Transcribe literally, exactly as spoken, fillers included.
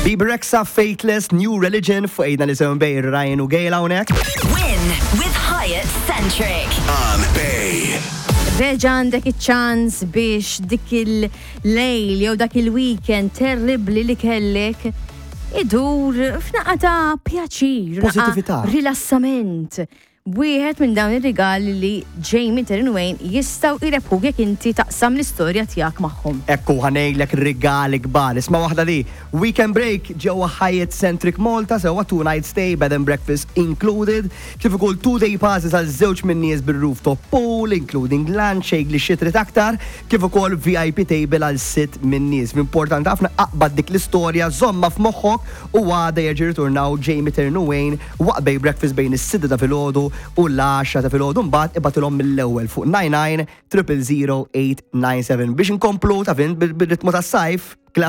Bebe Rexha, Faithless, New Religion, fuq ejna li sew bej Ryan u Gail hawnhekk. Win with Hyatt Centric. On Bay. Reġa għandek iċ-ċans biex dik il-lejl jew dak il-weekend terribli li kellek idur f'naqqa ta' pjaċir, Positività. rilassament. Wieħed minn dawn ir-rigali li Jamie Terry Wayne jistgħu jrebħuk jekk inti taqsam l-istorja tiegħek magħhom. Ekku ħanejlek ir-rigali kbar. Isma' waħda li weekend break ġewwa Hyatt Centric Malta sewwa two night stay, bed and breakfast included, kif ukoll two day passes għal żewġ minn nies bir-rooftop pool, including lunch, shake li xitret aktar, kif ukoll V I P table għal sitt minn nies. Importanti ħafna aqbad dik l-istorja żomma f'moħħok u għada jerġa' ritornaw Jamie Terry Wayne waqt bej breakfast bejn is-sitta ta' filgħodu u l-għaxra ta' filgħodu mbagħad ibatilhom mill-ewwel fuq nine nine zero zero zero eight nine seven biex inkomplu ta' fin bil-ritmu tas-sajf.